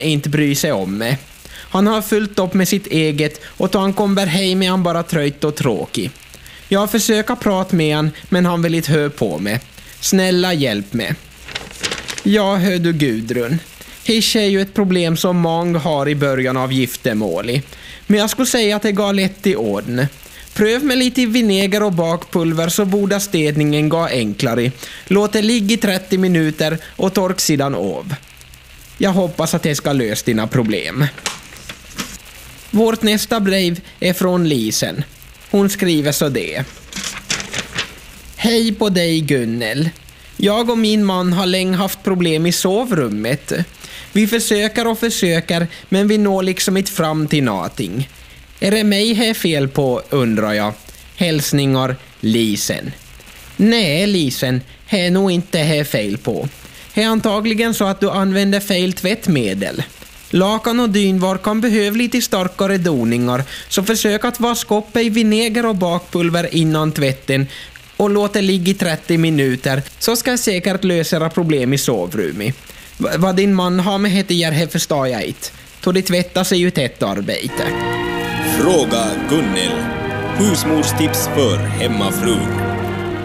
inte bryr sig om mig. Han har fullt upp med sitt eget och då han kommer hem är han bara trött och tråkig. Jag försöker prata med han men han vill inte höra på mig. Snälla hjälp mig. Ja, hör du Gudrun. Hisch är ju ett problem som många har i början av giftermål. Men jag skulle säga att det går lätt i orden. Pröv med lite vinäger och bakpulver så borde städningen gå enklare. Låt det ligga i 30 minuter och tork sidan av. Jag hoppas att det ska lösa dina problem. Vårt nästa brev är från Lisen. Hon skriver så det. Hej på dig Gunnel. Jag och min man har länge haft problem i sovrummet. Vi försöker men vi når liksom inte fram till någonting. Är det mig här fel på, undrar jag. Hälsningar Lisen. Nej Lisen, här är nog inte här fel på. Det är antagligen så att du använder fel tvättmedel. Lakan och dynvar kan behöva lite starkare doningar, så försök att vaska upp i vinäger och bakpulver innan tvätten och låt det ligga i 30 minuter, så ska jag säkert lösa problem i sovrummet. Vad din man har med hette här förstår jag inte. Då det tvättar sig ju tätt arbete. Fråga Gunnel. Husmorstips för hemmafrun.